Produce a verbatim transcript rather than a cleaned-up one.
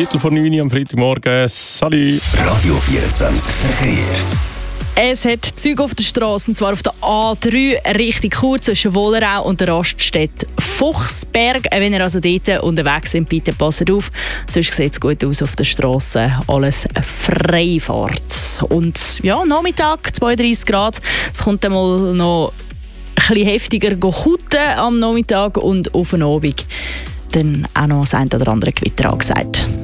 Viertel vor neun am Freitagmorgen. Salut! Radio vierundzwanzig Verkehr. Es hat Züge auf der Straße, und zwar auf der A drei richtig kurz zwischen Wollerau und der Raststätte Fuchsberg. Wenn ihr also dort unterwegs seid, bitte passt auf. Sonst sieht es gut aus auf der Straße. Alles Freifahrt. Und ja, Nachmittag zweiunddreißig Grad. Es kommt dann mal noch ein bisschen heftiger kutten am Nachmittag und auf den Abend dann auch noch das ein oder andere Gewitter angesagt.